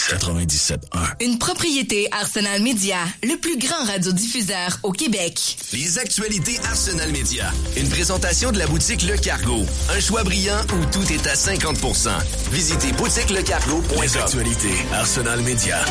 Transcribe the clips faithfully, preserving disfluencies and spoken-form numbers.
quatre-vingt-dix-sept un. Une propriété Arsenal Media, le plus grand radiodiffuseur au Québec. Les actualités Arsenal Media. Une présentation de la boutique Le Cargo. Un choix brillant où tout est à cinquante pour cent. Visitez boutique le cargo point com. Les actualités Arsenal Media.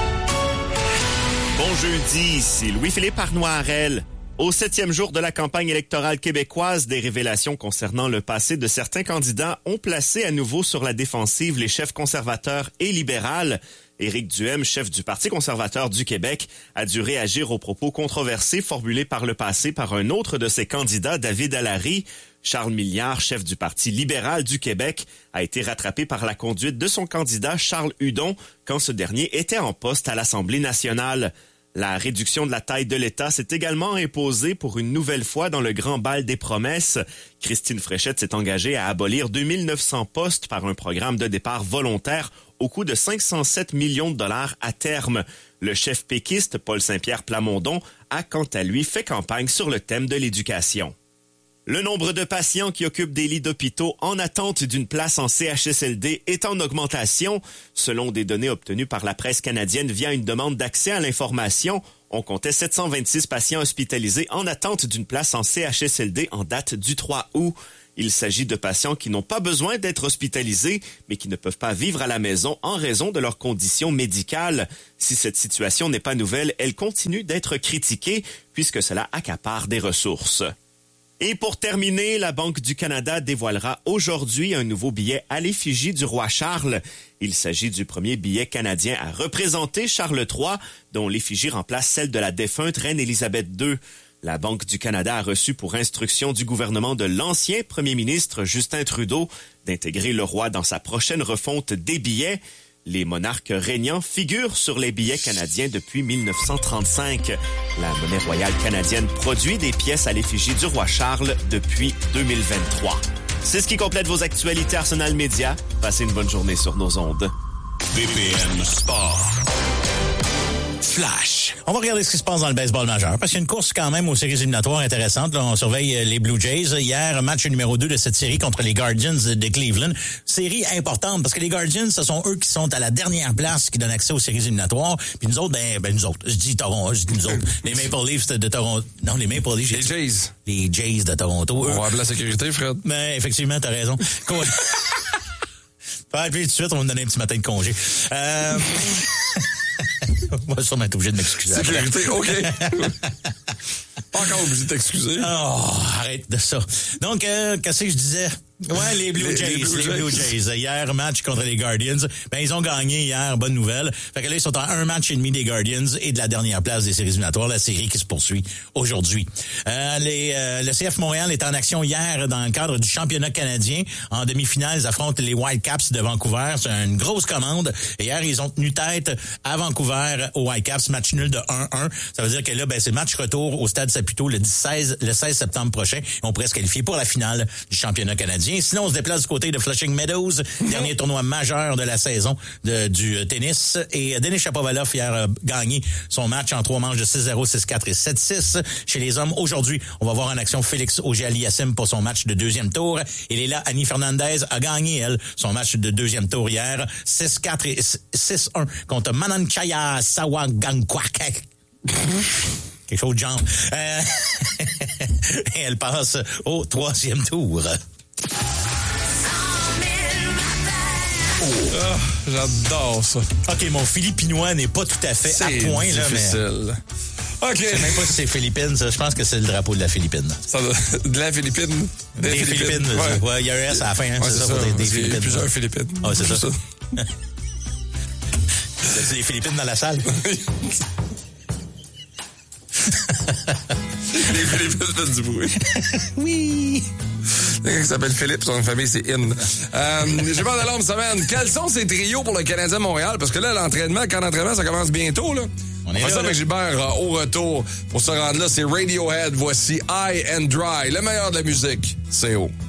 Bon jeudi, ici Louis-Philippe Arnoirel. Au septième jour de la campagne électorale québécoise, des révélations concernant le passé de certains candidats ont placé à nouveau sur la défensive les chefs conservateurs et libéral. Éric Duhem, chef du Parti conservateur du Québec, a dû réagir aux propos controversés formulés par le passé par un autre de ses candidats, David Allary. Charles Milliard, chef du Parti libéral du Québec, a été rattrapé par la conduite de son candidat Charles Hudon quand ce dernier était en poste à l'Assemblée nationale. La réduction de la taille de l'État s'est également imposée pour une nouvelle fois dans le grand bal des promesses. Christine Fréchette s'est engagée à abolir deux mille neuf cents postes par un programme de départ volontaire au coût de cinq cent sept millions de dollars à terme. Le chef péquiste, Paul Saint-Pierre Plamondon, a quant à lui fait campagne sur le thème de l'éducation. Le nombre de patients qui occupent des lits d'hôpitaux en attente d'une place en C H S L D est en augmentation. Selon des données obtenues par la presse canadienne via une demande d'accès à l'information, on comptait sept cent vingt-six patients hospitalisés en attente d'une place en C H S L D en date du trois août. Il s'agit de patients qui n'ont pas besoin d'être hospitalisés, mais qui ne peuvent pas vivre à la maison en raison de leurs conditions médicales. Si cette situation n'est pas nouvelle, elle continue d'être critiquée puisque cela accapare des ressources. Et pour terminer, la Banque du Canada dévoilera aujourd'hui un nouveau billet à l'effigie du roi Charles. Il s'agit du premier billet canadien à représenter Charles trois, dont l'effigie remplace celle de la défunte reine Élisabeth deux. La Banque du Canada a reçu pour instruction du gouvernement de l'ancien premier ministre Justin Trudeau d'intégrer le roi dans sa prochaine refonte des billets. Les monarques régnants figurent sur les billets canadiens depuis mille neuf cent trente-cinq. La monnaie royale canadienne produit des pièces à l'effigie du roi Charles depuis deux mille vingt-trois. C'est ce qui complète vos actualités Arsenal Media. Passez une bonne journée sur nos ondes. B P M Sport. Flash. On va regarder ce qui se passe dans le baseball majeur, parce qu'il y a une course quand même aux séries éliminatoires intéressantes. Là, on surveille les Blue Jays. Hier, match numéro deux de cette série contre les Guardians de Cleveland. Série importante, parce que les Guardians, ce sont eux qui sont à la dernière place, qui donnent accès aux séries éliminatoires. Puis nous autres, ben, ben nous autres, je dis Toronto, je dis nous autres. Les Maple Leafs de Toronto. Non, les Maple Leafs. Les Jays. Les Jays de Toronto. On va avoir de la sécurité, Fred. Mais effectivement, t'as raison. Quoi? Puis tout de suite, on va me donner un petit matin de congé. Euh... On va sûrement être obligé de m'excuser. Sécurité, OK. Pas encore obligé de t'excuser. Oh, arrête de ça. Donc, euh, qu'est-ce que je disais? Ouais, les Blue les, Jays, les Blue les Jays. Blue Jays. Hier, match contre les Guardians. Ben, ils ont gagné hier, bonne nouvelle. Fait que là, ils sont à un match et demi des Guardians et de la dernière place des séries éliminatoires, la série qui se poursuit aujourd'hui. Euh, les, euh, le C F Montréal est en action hier dans le cadre du championnat canadien. En demi-finale, ils affrontent les Whitecaps de Vancouver. C'est une grosse commande. Et hier, ils ont tenu tête à Vancouver aux Whitecaps, match nul de un un. Ça veut dire que là, ben, c'est match retour au Stade Saputo le seize, le seize septembre prochain. On pourrait se qualifier pour la finale du championnat canadien. Sinon, on se déplace du côté de Flushing Meadows, dernier tournoi majeur de la saison de, du tennis. Et Denis Shapovalov hier a gagné son match en trois manches de six zéro, six quatre et sept six. Chez les hommes, aujourd'hui, on va voir en action Félix Auger-Aliassime pour son match de deuxième tour. Et Léla Annie Fernandez a gagné, elle, son match de deuxième tour hier, six quatre et six un contre Mananchaya Sawagangkwak. Quelque chose de genre. Euh... et elle passe au troisième tour. Oh, j'adore ça. OK, mon philippinois n'est pas tout à fait c'est à point, difficile. là, mais... OK. Je sais même pas si c'est Philippines, ça. Je pense que c'est le drapeau de la Philippine. Ça, de la Philippine. Des, des Philippines. Philippines ouais. ouais, il y a un S à la fin, hein, ouais, c'est, c'est ça, ça. Des, des c'est Philippines. Plusieurs ouais. Philippines. Ah, c'est ça. ça. C'est des Philippines dans la salle. Les Philippines font du bruit. Oui. Quelqu'un qui s'appelle Philippe, son famille, c'est In. Euh, j'ai pas d'alarme semaine. Quels sont ces trios pour le Canadien Montréal? Parce que là, l'entraînement, quand l'entraînement, ça commence bientôt, là. On est On fait là, ça là. avec Gilbert euh, au retour. Pour se rendre là, c'est Radiohead. Voici High and Dry, le meilleur de la musique. C'est haut.